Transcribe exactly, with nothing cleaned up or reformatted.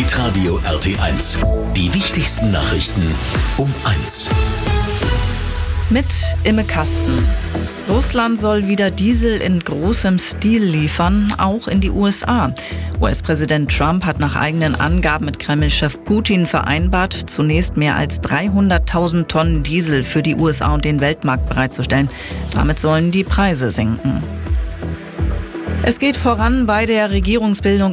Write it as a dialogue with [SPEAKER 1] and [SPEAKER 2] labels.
[SPEAKER 1] Hitradio R T eins. Die wichtigsten Nachrichten um eins.
[SPEAKER 2] Mit Imme Kasten. Russland soll wieder Diesel in großem Stil liefern, auch in die U S A. U S-Präsident Trump hat nach eigenen Angaben mit Kreml-Chef Putin vereinbart, zunächst mehr als dreihunderttausend Tonnen Diesel für die U S A und den Weltmarkt bereitzustellen. Damit sollen die Preise sinken. Es geht voran bei der Regierungsbildung